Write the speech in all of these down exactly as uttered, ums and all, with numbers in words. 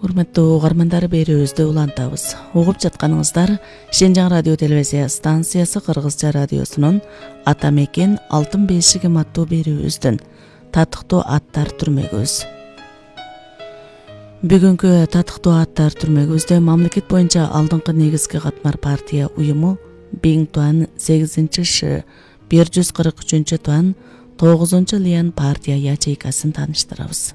Урматтуу угармандар, берүүбүздү улантабыз. Угуп жатканыңыздар Шенжаң радио телевизия станциясы Кыргызча радиосунун Ата мекен алтын бешигим аттуу берүүбүздүн Татыктуу аттар түрмөгүбүз. Бүгүнкү Татыктуу аттар түрмөгүбүздө мамлекет боюнча алдыңкы негизги катмар партия уюму Биң Туан сегизинчи Ш бир жүз кырк үчүнчү Туан тогузунчу Лиан партия ячейкасын тааныштырабыз.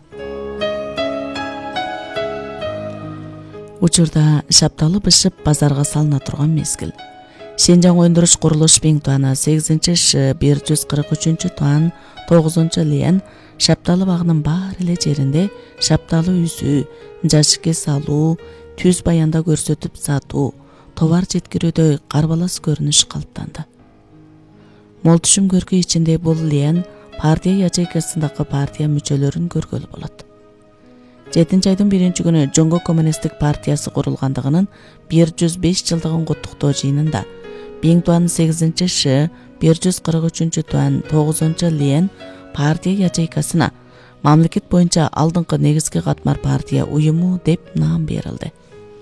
Учурда шапталы бышып базарга салына турган мезгил. Шенжаң өндүрүш курулуш Биң Туана сегизинчи Ш бир жүз кырк үчүнчү Туан тогузунчу Лиан шапталы багынын баар эле жеринде шапталы үзүү, жашыкке салуу, түз баянда көрсөтүп сатуу, товар жеткирүүдө карбалас көрүнүш калыптанды. Мол түшүм көркү ичинде бул Лиан партия ячейкасындагы партия мүчөлөрүн көргөлү болот. жетинчи айдын биринчи күнү Жоңго коммунисттик партиясы курулгандыгынын бир жүз беш жылдыгын куттуктоо жыйынында Биң Туан сегизинчи Ш бир жүз кырк үчүнчү Туан тогузунчу Лиан партия ячейкасына мамлекет боюнча алдыңкы негизги катмар партия уюму деп наам берилди.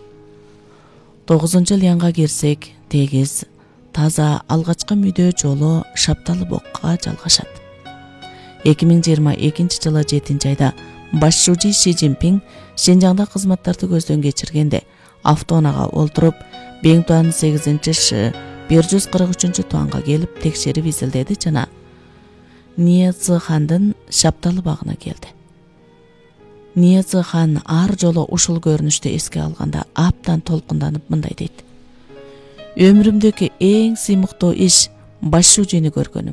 тогузунчу Лианга кирсек, тегиз, таза, алгачкы мүдөө жолу шапталы бокка жалгашат. эки миң жыйырма экинчи жылы жетинчи айда Башчуучу Си Цзиньпин Шенжаңда кызматтарды көздөн кечиргенде автоунаага олтуруп Биң Туан сегизинчи Ш бир жүз кырк үчүнчү Туанга келип текшерип изилдеди жана Ния Цзы хандын шапталы багына келди. Ния Цзы хан ар жолу ушул көрүнүштү эске алганда аптан толкунданып мындай дейт: Өмүрүмдөгү эң сыймыктуу иш Башчуучуну көргөнүм.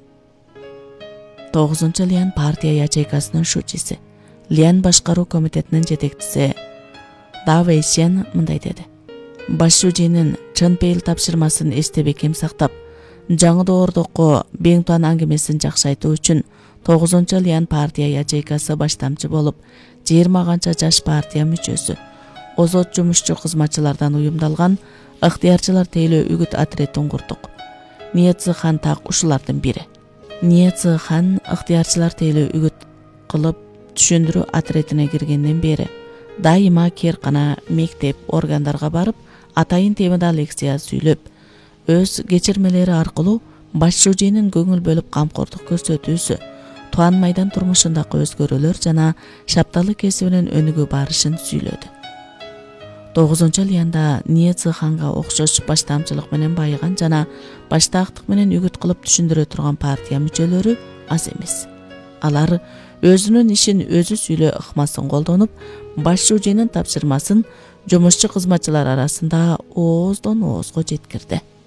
тогузунчу Лиан партия ячейкасынын шучиси, Лиан башкаруу комитетинин жетекчиси Да Вэйшен мындай деди: Башчуучунун чын пейил тапшырмасын эсте бекем сактап, жаңы доордокко Биң Туан аңгемесин жакшы айтуу үчүн тогузунчу Лиан партия ячейкасы баштамчы болуп, жыйырма канча жаш партия мүчөсү, озот жумушчу кызматчылардан уюмдалган ыктыярчылар тейлөө үгүт отрядын курдук. Ния Цзы хан так ушулардын бири. Ния Цзы хан ыктыярчылар тейлөө үгүт кылып түшүндүрүү отрядына киргенден бери дайыма керкана, мектеп, органдарга барып, атайын темада лекция сүйлөп, өз кечирмелери аркылуу Башчуучунун көңүл бөлүп камкордук көрсөтүүсү, Туан майдан турмушундагы өзгөрүүлөр жана шапталы кесибинин өнүгүү барышын сүйлөдү. тогузунчу Лианда Ния Цзы ханга окшош баштамчылык менен байыган жана баштаактык менен үгүт кылып түшүндүрө турган партия мүчөлөрү аз эмес. Алар өзүнүн ишин өзү сүйлөө ыкмасын колдонуп, Башчуучунун тапшырмасын жумушчу кызматчылар арасында ооздон оозго жеткирди.